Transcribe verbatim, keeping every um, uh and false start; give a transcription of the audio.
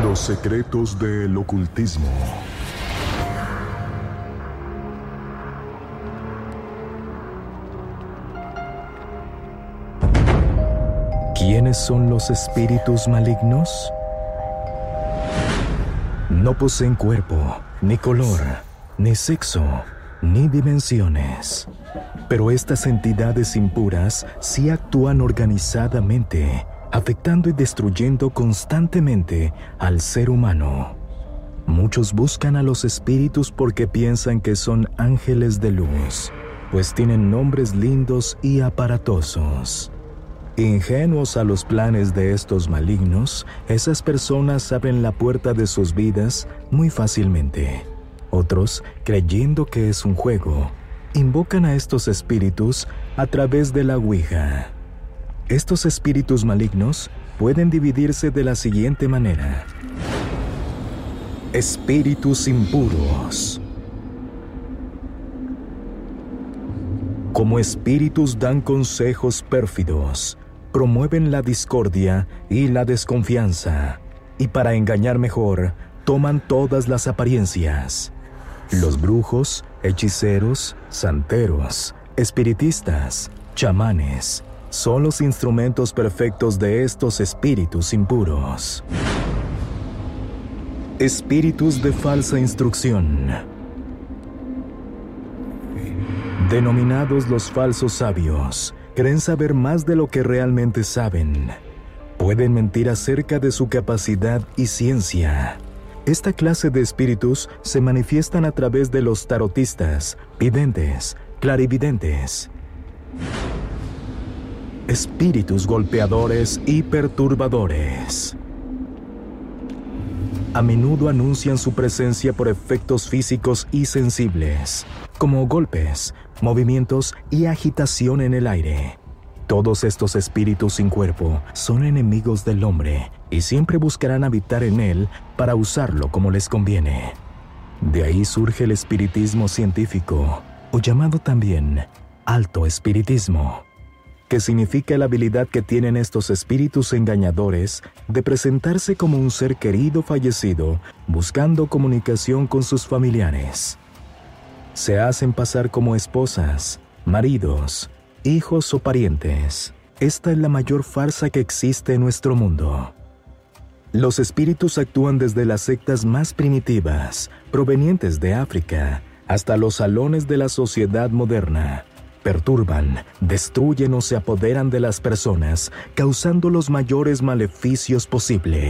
Los secretos del ocultismo. ¿Quiénes son los espíritus malignos? No poseen cuerpo, ni color, ni sexo, ni dimensiones. Pero estas entidades impuras sí actúan organizadamente, afectando y destruyendo constantemente al ser humano. Muchos buscan a los espíritus porque piensan que son ángeles de luz, pues tienen nombres lindos y aparatosos. Ingenuos a los planes de estos malignos, esas personas abren la puerta de sus vidas muy fácilmente. Otros, creyendo que es un juego, invocan a estos espíritus a través de la Ouija. Estos espíritus malignos pueden dividirse de la siguiente manera. Espíritus impuros. Como espíritus dan consejos pérfidos, promueven la discordia y la desconfianza, y para engañar mejor, toman todas las apariencias. Los brujos, hechiceros, santeros, espiritistas, chamanes, son los instrumentos perfectos de estos espíritus impuros. Espíritus de falsa instrucción. Denominados los falsos sabios, creen saber más de lo que realmente saben. Pueden mentir acerca de su capacidad y ciencia. Esta clase de espíritus se manifiestan a través de los tarotistas, videntes, clarividentes. Espíritus golpeadores y perturbadores. A menudo anuncian su presencia por efectos físicos y sensibles, como golpes, movimientos y agitación en el aire. Todos estos espíritus sin cuerpo son enemigos del hombre y siempre buscarán habitar en él para usarlo como les conviene. De ahí surge el espiritismo científico, o llamado también alto espiritismo, que significa la habilidad que tienen estos espíritus engañadores de presentarse como un ser querido fallecido, buscando comunicación con sus familiares. Se hacen pasar como esposas, maridos, hijos o parientes. Esta es la mayor farsa que existe en nuestro mundo. Los espíritus actúan desde las sectas más primitivas, provenientes de África, hasta los salones de la sociedad moderna. Perturban, destruyen o se apoderan de las personas, causando los mayores maleficios posibles.